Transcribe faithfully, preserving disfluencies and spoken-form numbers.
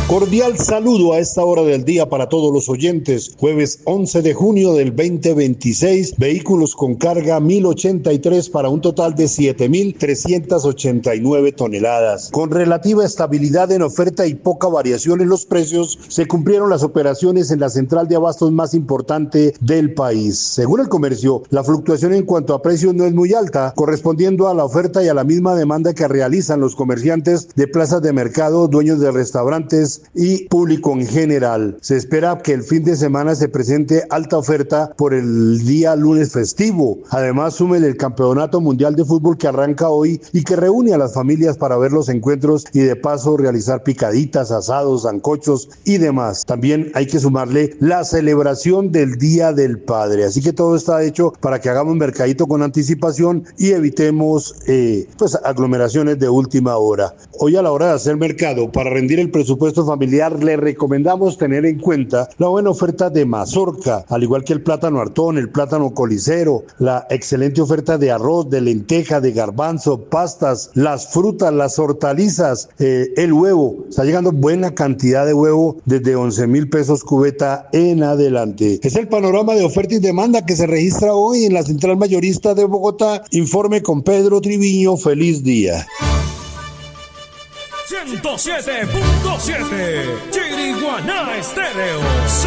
Cordial saludo a esta hora del día para todos los oyentes. Jueves once de junio del veinte veintiséis, vehículos con carga mil ochenta y tres para un total de siete mil trescientas ochenta y nueve toneladas. Con relativa estabilidad en oferta y poca variación en los precios, se cumplieron las operaciones en la central de abastos más importante del país. Según el comercio, la fluctuación en cuanto a precios no es muy alta, correspondiendo a la oferta y a la misma demanda que realizan los comerciantes de plazas de mercado, dueños de restaurantes y público en general. Se espera que el fin de semana se presente alta oferta por el día lunes festivo. Además, súmele el Campeonato Mundial de Fútbol que arranca hoy y que reúne a las familias para ver los encuentros y de paso realizar picaditas, asados, sancochos y demás. También hay que sumarle la celebración del Día del Padre. Así que todo está hecho para que hagamos mercadito con anticipación y evitemos eh, pues aglomeraciones de última hora. Hoy a la hora de hacer mercado, para rendir el presupuesto familiar, le recomendamos tener en cuenta la buena oferta de mazorca, al igual que el plátano hartón, el plátano colicero, la excelente oferta de arroz, de lenteja, de garbanzo, pastas, las frutas, las hortalizas, eh, el huevo. Está llegando buena cantidad de huevo desde once mil pesos cubeta en adelante. Es el panorama de oferta y demanda que se registra hoy en la Central Mayorista de Bogotá. Informe con Pedro Triviño. Feliz día. ciento siete punto siete Chiriguaná Estéreo.